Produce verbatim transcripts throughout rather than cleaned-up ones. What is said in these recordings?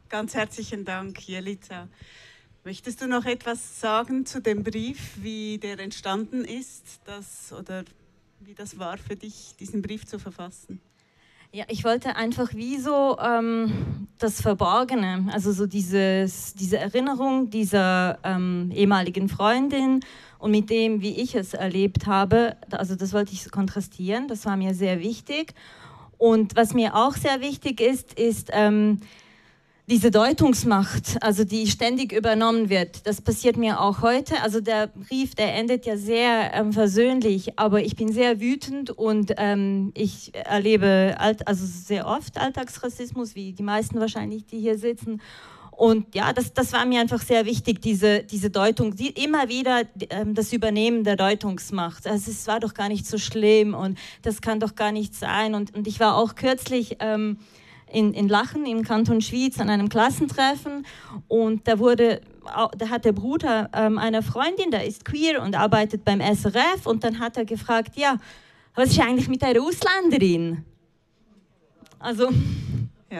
Ganz herzlichen Dank, Jelica. Möchtest du noch etwas sagen zu dem Brief, wie der entstanden ist, das, oder wie das war für dich, diesen Brief zu verfassen? Ja, ich wollte einfach wie so ähm, das Verborgene, also so dieses, diese Erinnerung dieser ähm, ehemaligen Freundin und mit dem, wie ich es erlebt habe, also das wollte ich so kontrastieren, das war mir sehr wichtig. Und was mir auch sehr wichtig ist, ist ähm, diese Deutungsmacht, also die ständig übernommen wird. Das passiert mir auch heute. Also der Brief, der endet ja sehr ähm, versöhnlich, aber ich bin sehr wütend und ähm, ich erlebe alt, also sehr oft Alltagsrassismus, wie die meisten wahrscheinlich, die hier sitzen. Und ja, das, das war mir einfach sehr wichtig, diese, diese Deutung, die, immer wieder ähm, das Übernehmen der Deutungsmacht. Also es war doch gar nicht so schlimm und das kann doch gar nicht sein. Und, und ich war auch kürzlich ähm, in, in Lachen im Kanton Schwyz an einem Klassentreffen und da wurde, da hat der Bruder ähm, einer Freundin, der ist queer und arbeitet beim S R F und dann hat er gefragt, ja, was ist eigentlich mit einer Ausländerin? Also... Ja.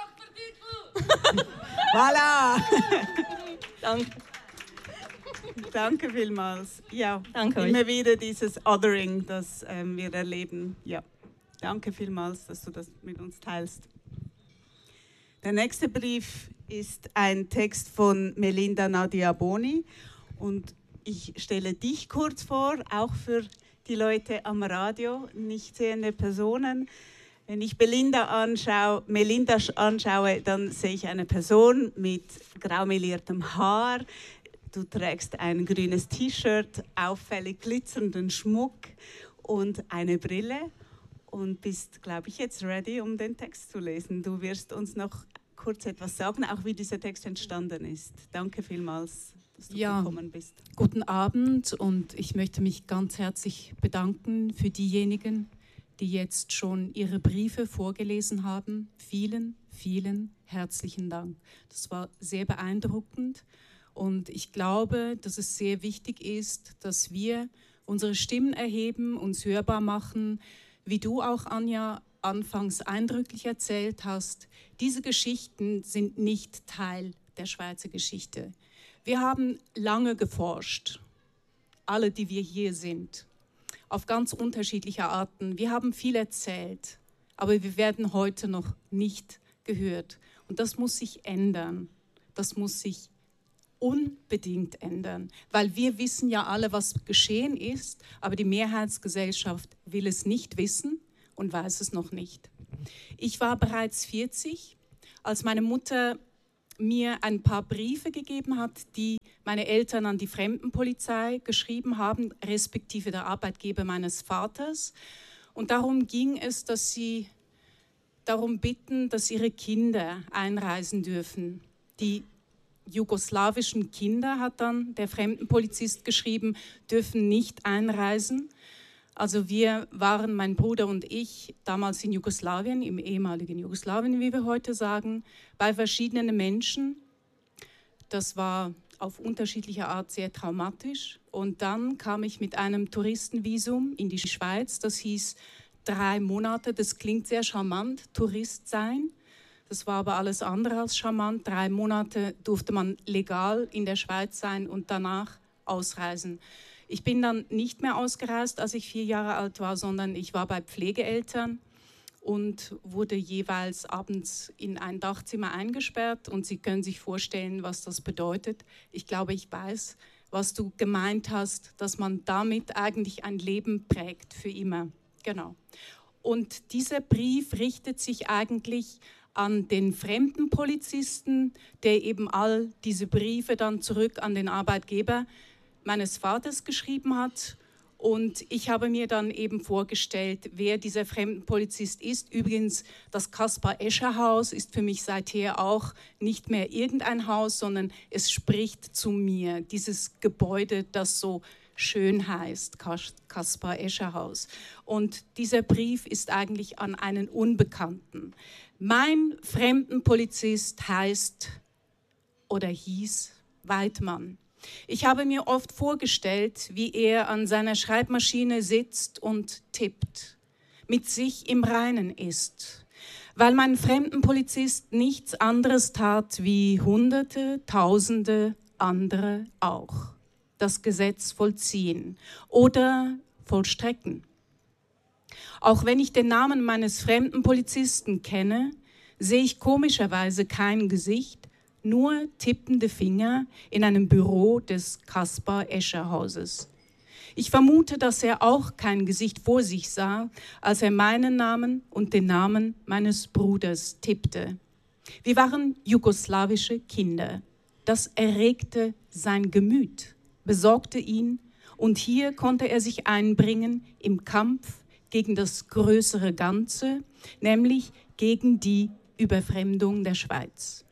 Voilà! Danke. Danke vielmals. Ja, Danke immer euch. wieder dieses Othering, das ähm, wir erleben. Ja, danke vielmals, dass du das mit uns teilst. Der nächste Brief ist ein Text von Melinda Nadia Boni und ich stelle dich kurz vor, auch für die Leute am Radio, nicht sehende Personen. Wenn ich Belinda anschaue, Melinda anschaue, dann sehe ich eine Person mit graumeliertem Haar. Du trägst ein grünes T-Shirt, auffällig glitzernden Schmuck und eine Brille und bist, glaube ich, jetzt ready, um den Text zu lesen. Du wirst uns noch kurz etwas sagen, auch wie dieser Text entstanden ist. Danke vielmals, dass du ja, gekommen bist. Guten Abend und ich möchte mich ganz herzlich bedanken für diejenigen, die jetzt schon ihre Briefe vorgelesen haben. Vielen, vielen herzlichen Dank. Das war sehr beeindruckend und ich glaube, dass es sehr wichtig ist, dass wir unsere Stimmen erheben, uns hörbar machen, wie du auch, Anja, anfangs eindrücklich erzählt hast. Diese Geschichten sind nicht Teil der Schweizer Geschichte. Wir haben lange geforscht, alle, die wir hier sind, auf ganz unterschiedliche Arten. Wir haben viel erzählt, aber wir werden heute noch nicht gehört. Und das muss sich ändern. Das muss sich unbedingt ändern, weil wir wissen ja alle, was geschehen ist, aber die Mehrheitsgesellschaft will es nicht wissen und weiß es noch nicht. Ich war bereits vierzig, als meine Mutter mir ein paar Briefe gegeben hat, die meine Eltern an die Fremdenpolizei geschrieben haben, respektive der Arbeitgeber meines Vaters. Und darum ging es, dass sie darum bitten, dass ihre Kinder einreisen dürfen. Die jugoslawischen Kinder, hat dann der Fremdenpolizist geschrieben, dürfen nicht einreisen. Also wir waren, mein Bruder und ich, damals in Jugoslawien, im ehemaligen Jugoslawien, wie wir heute sagen, bei verschiedenen Menschen. Das war auf unterschiedliche Art sehr traumatisch. Und dann kam ich mit einem Touristenvisum in die Schweiz. Das hieß drei Monate. Das klingt sehr charmant, Tourist sein. Das war aber alles andere als charmant. Drei Monate durfte man legal in der Schweiz sein und danach ausreisen. Ich bin dann nicht mehr ausgereist, als ich vier Jahre alt war, sondern ich war bei Pflegeeltern und wurde jeweils abends in ein Dachzimmer eingesperrt. Und Sie können sich vorstellen, was das bedeutet. Ich glaube, ich weiß, was du gemeint hast, dass man damit eigentlich ein Leben prägt für immer. Genau. Und dieser Brief richtet sich eigentlich an den Fremdenpolizisten, der eben all diese Briefe dann zurück an den Arbeitgeber meines Vaters geschrieben hat. Und ich habe mir dann eben vorgestellt, wer dieser Fremdenpolizist ist. Übrigens, das Kaspar-Escher-Haus ist für mich seither auch nicht mehr irgendein Haus, sondern es spricht zu mir. Dieses Gebäude, das so schön heißt, Kaspar-Escher-Haus. Und dieser Brief ist eigentlich an einen Unbekannten. Mein Fremdenpolizist heißt oder hieß Weidmann. Ich habe mir oft vorgestellt, wie er an seiner Schreibmaschine sitzt und tippt, mit sich im Reinen ist. weil mein Fremdenpolizist nichts anderes tat wie Hunderte, Tausende andere auch. Das Gesetz vollziehen oder vollstrecken. Auch wenn ich den Namen meines Fremdenpolizisten kenne, sehe ich komischerweise kein Gesicht, nur tippende Finger in einem Büro des Kaspar-Escher-Hauses. Ich vermute, dass er auch kein Gesicht vor sich sah, als er meinen Namen und den Namen meines Bruders tippte. Wir waren jugoslawische Kinder. Das erregte sein Gemüt, besorgte ihn, und hier konnte er sich einbringen im Kampf gegen das größere Ganze, nämlich gegen die Überfremdung der Schweiz.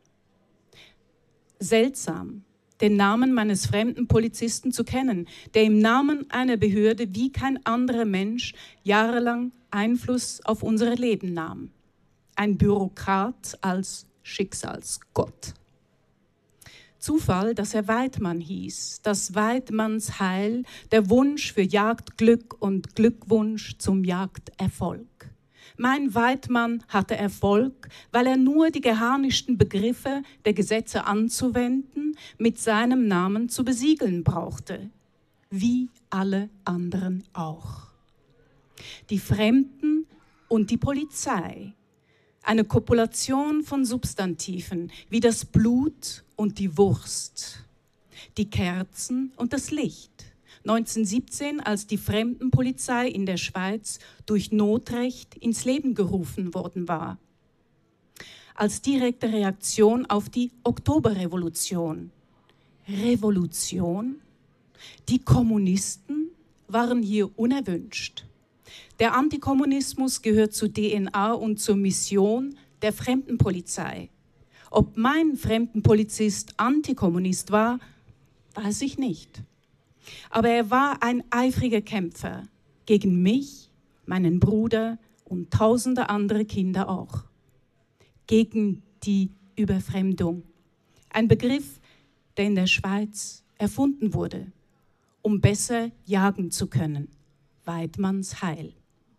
Seltsam, den Namen meines fremden Polizisten zu kennen, der im Namen einer Behörde wie kein anderer Mensch jahrelang Einfluss auf unser Leben nahm. Ein Bürokrat als Schicksalsgott. Zufall, dass er Weidmann hieß, das Weidmanns Heil, der Wunsch für Jagdglück und Glückwunsch zum Jagderfolg. Mein Weidmann hatte Erfolg, weil er nur die geharnischten Begriffe der Gesetze anzuwenden, mit seinem Namen zu besiegeln brauchte, wie alle anderen auch. Die Fremden und die Polizei, eine Kopulation von Substantiven wie das Blut und die Wurst, die Kerzen und das Licht. neunzehnhundertsiebzehn, als die Fremdenpolizei in der Schweiz durch Notrecht ins Leben gerufen worden war. Als direkte Reaktion auf die Oktoberrevolution. Revolution? Die Kommunisten waren hier unerwünscht. Der Antikommunismus gehört zur D N A und zur Mission der Fremdenpolizei. Ob mein Fremdenpolizist Antikommunist war, weiß ich nicht. Aber er war ein eifriger Kämpfer gegen mich, meinen Bruder und tausende andere Kinder auch. Gegen die Überfremdung. Ein Begriff, der in der Schweiz erfunden wurde, um besser jagen zu können. Weidmanns Heil.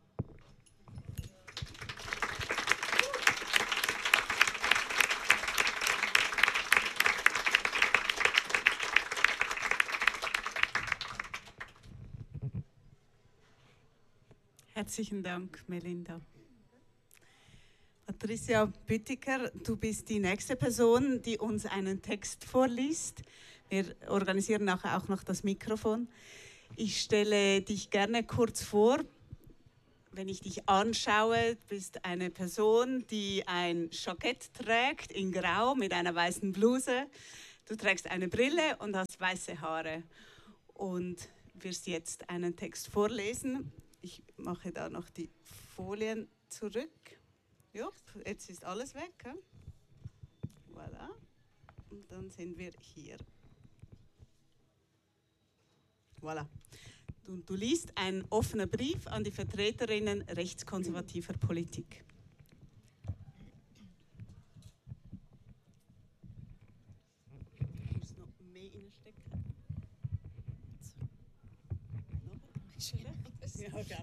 Herzlichen Dank, Melinda. Patricia Büttiker, du bist die nächste Person, die uns einen Text vorliest. Wir organisieren nachher auch noch das Mikrofon. Ich stelle dich gerne kurz vor. Wenn ich dich anschaue, du bist eine Person, die ein Jackett trägt in Grau mit einer weißen Bluse. Du trägst eine Brille und hast weiße Haare und wirst jetzt einen Text vorlesen. Ich mache da noch die Folien zurück. Ja, jetzt ist alles weg. He? Voilà. Und dann sind wir hier. Voilà. Du, du liest einen offenen Brief an die Vertreterinnen rechtskonservativer Politik. Ich muss noch mehr reinstecken. Ja, okay.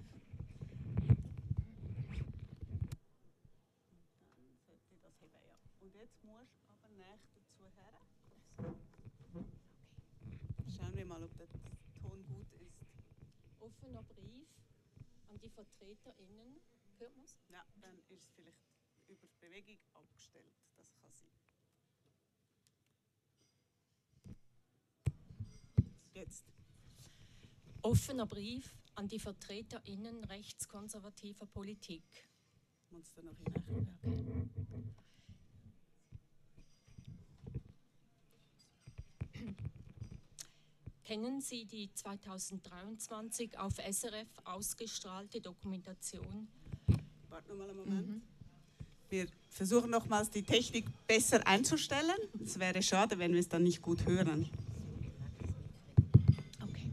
Und jetzt musst du aber näher dazu her. Okay. Schauen wir mal, ob der Ton gut ist. Offener Brief an die VertreterInnen. Hört man es? Ja, dann ist es vielleicht über Bewegung abgestellt. Das kann sein. Jetzt. Offener Brief an die VertreterInnen rechtskonservativer Politik. Musst du noch hinein? Okay. Kennen Sie die zweitausenddreiundzwanzig auf S R F ausgestrahlte Dokumentation? Warte noch mal einen Moment. Mhm. Wir versuchen nochmals die Technik besser einzustellen. Es wäre schade, wenn wir es dann nicht gut hören. Okay.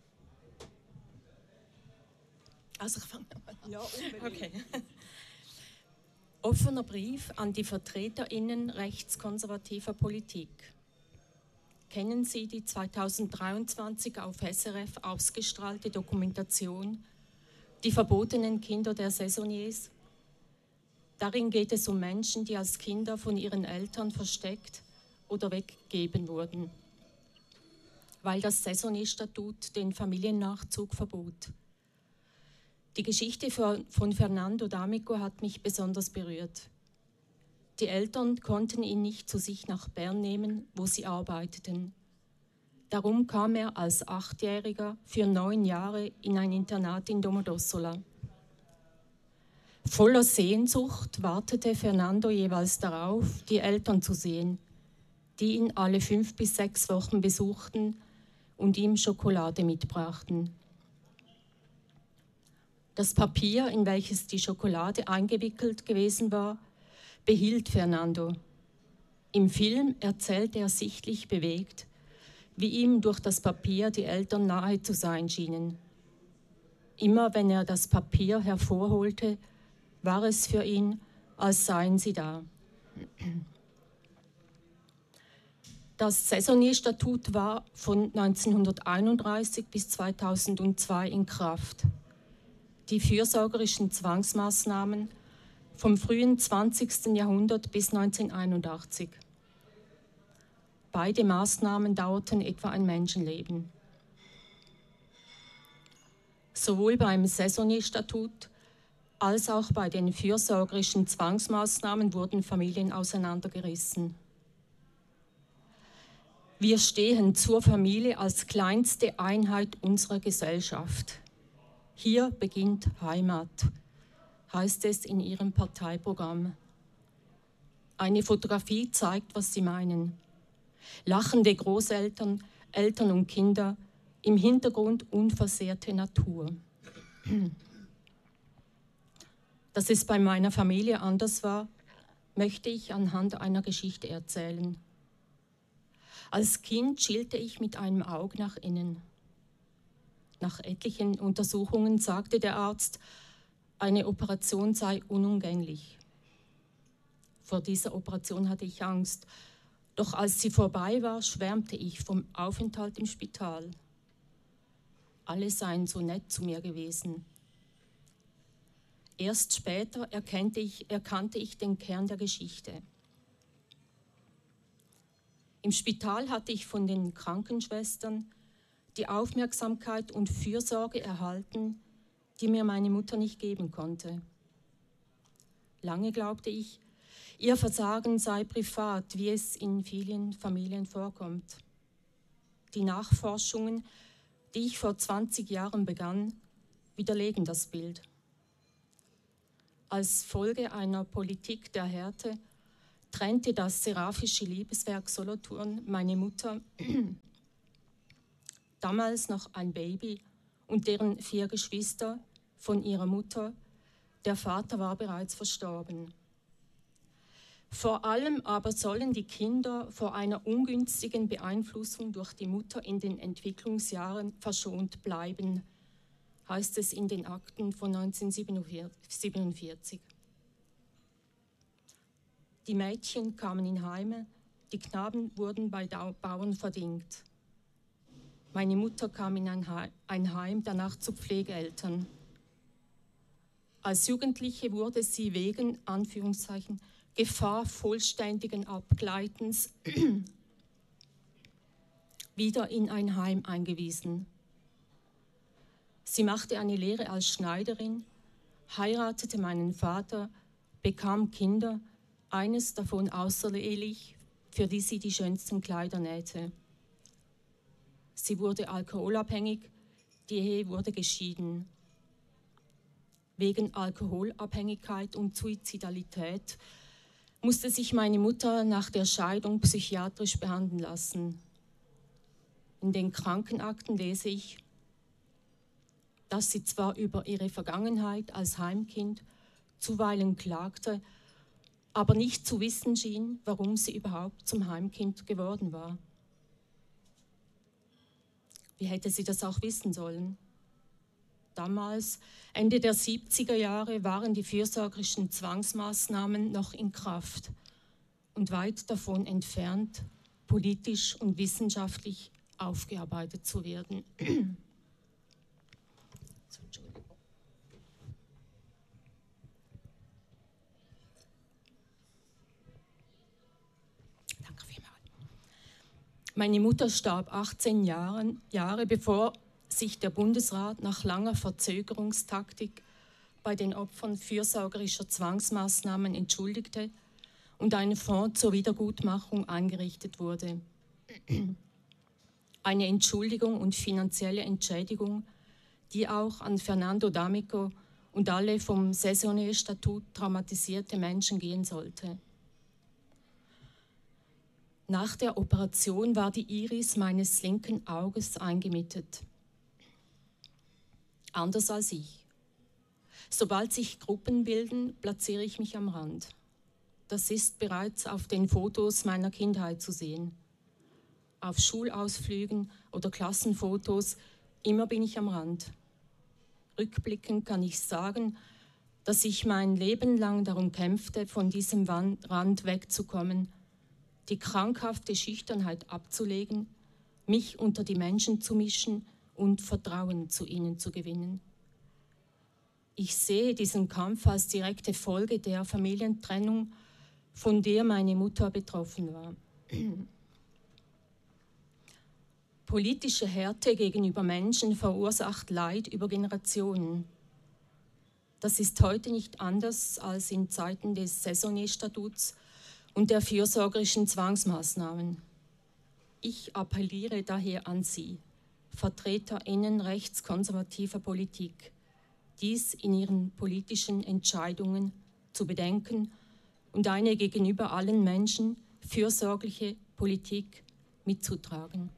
Also ich fange nochmal an. Ja, unbedingt. Okay. Offener Brief an die VertreterInnen rechtskonservativer Politik. Kennen Sie die zweitausenddreiundzwanzig auf S R F ausgestrahlte Dokumentation Die verbotenen Kinder der Saisonniers? Darin geht es um Menschen, die als Kinder von ihren Eltern versteckt oder weggegeben wurden, weil das Saisonierstatut den Familiennachzug verbot. Die Geschichte von Fernando D'Amico hat mich besonders berührt. Die Eltern konnten ihn nicht zu sich nach Bern nehmen, wo sie arbeiteten. Darum kam er als Achtjähriger für neun Jahre in ein Internat in Domodossola. Voller Sehnsucht wartete Fernando jeweils darauf, die Eltern zu sehen, die ihn alle fünf bis sechs Wochen besuchten und ihm Schokolade mitbrachten. Das Papier, in welches die Schokolade eingewickelt gewesen war, behielt Fernando. Im Film erzählt er sichtlich bewegt, wie ihm durch das Papier die Eltern nahe zu sein schienen. Immer wenn er das Papier hervorholte, war es für ihn, als seien sie da. Das Saisonierstatut war von neunzehnhunderteinunddreißig bis zweitausendzwei in Kraft. Die fürsorgerischen Zwangsmaßnahmen vom frühen zwanzigsten Jahrhundert bis neunzehnhunderteinundachtzig. Beide Maßnahmen dauerten etwa ein Menschenleben. Sowohl beim Saisonierstatut als auch bei den fürsorgerischen Zwangsmaßnahmen wurden Familien auseinandergerissen. Wir stehen zur Familie als kleinste Einheit unserer Gesellschaft. Hier beginnt Heimat, heißt es in ihrem Parteiprogramm. Eine Fotografie zeigt, was sie meinen. Lachende Großeltern, Eltern und Kinder, im Hintergrund unversehrte Natur. Dass es bei meiner Familie anders war, möchte ich anhand einer Geschichte erzählen. Als Kind schielte ich mit einem Auge nach innen. Nach etlichen Untersuchungen sagte der Arzt, eine Operation sei unumgänglich. Vor dieser Operation hatte ich Angst. Doch als sie vorbei war, schwärmte ich vom Aufenthalt im Spital. Alle seien so nett zu mir gewesen. Erst später erkannte ich, erkannte ich den Kern der Geschichte. Im Spital hatte ich von den Krankenschwestern die Aufmerksamkeit und Fürsorge erhalten, die mir meine Mutter nicht geben konnte. Lange glaubte ich, ihr Versagen sei privat, wie es in vielen Familien vorkommt. Die Nachforschungen, die ich vor zwanzig Jahren begann, widerlegen das Bild. Als Folge einer Politik der Härte trennte das seraphische Liebeswerk Solothurn meine Mutter, damals noch ein Baby, und deren vier Geschwister von ihrer Mutter. Der Vater war bereits verstorben. Vor allem aber sollen die Kinder vor einer ungünstigen Beeinflussung durch die Mutter in den Entwicklungsjahren verschont bleiben, heißt es in den Akten von neunzehnhundertsiebenundvierzig. Die Mädchen kamen in Heime, die Knaben wurden bei Bauern verdingt. Meine Mutter kam in ein Heim, danach zu Pflegeeltern. Als Jugendliche wurde sie wegen, Anführungszeichen, Gefahr vollständigen Abgleitens wieder in ein Heim eingewiesen. Sie machte eine Lehre als Schneiderin, heiratete meinen Vater, bekam Kinder, eines davon außerehelich, für die sie die schönsten Kleider nähte. Sie wurde alkoholabhängig, die Ehe wurde geschieden. Wegen Alkoholabhängigkeit und Suizidalität musste sich meine Mutter nach der Scheidung psychiatrisch behandeln lassen. In den Krankenakten lese ich, dass sie zwar über ihre Vergangenheit als Heimkind zuweilen klagte, aber nicht zu wissen schien, warum sie überhaupt zum Heimkind geworden war. Wie hätte sie das auch wissen sollen? Damals, Ende der siebziger Jahre, waren die fürsorgerischen Zwangsmaßnahmen noch in Kraft und weit davon entfernt, politisch und wissenschaftlich aufgearbeitet zu werden. Meine Mutter starb achtzehn Jahren, Jahre bevor sich der Bundesrat nach langer Verzögerungstaktik bei den Opfern fürsorgerischer Zwangsmaßnahmen entschuldigte und ein Fonds zur Wiedergutmachung eingerichtet wurde. Eine Entschuldigung und finanzielle Entschädigung, die auch an Fernando D'Amico und alle vom Saisonnier-Statut traumatisierte Menschen gehen sollte. Nach der Operation war die Iris meines linken Auges eingemittet. Anders als ich. Sobald sich Gruppen bilden, platziere ich mich am Rand. Das ist bereits auf den Fotos meiner Kindheit zu sehen. Auf Schulausflügen oder Klassenfotos, immer bin ich am Rand. Rückblickend kann ich sagen, dass ich mein Leben lang darum kämpfte, von diesem Rand wegzukommen, die krankhafte Schüchternheit abzulegen, mich unter die Menschen zu mischen und Vertrauen zu ihnen zu gewinnen. Ich sehe diesen Kampf als direkte Folge der Familientrennung, von der meine Mutter betroffen war. Politische Härte gegenüber Menschen verursacht Leid über Generationen. Das ist heute nicht anders als in Zeiten des Saisonnier-Statuts und der fürsorgerischen Zwangsmaßnahmen. Ich appelliere daher an Sie, VertreterInnen rechtskonservativer Politik, dies in Ihren politischen Entscheidungen zu bedenken und eine gegenüber allen Menschen fürsorgliche Politik mitzutragen.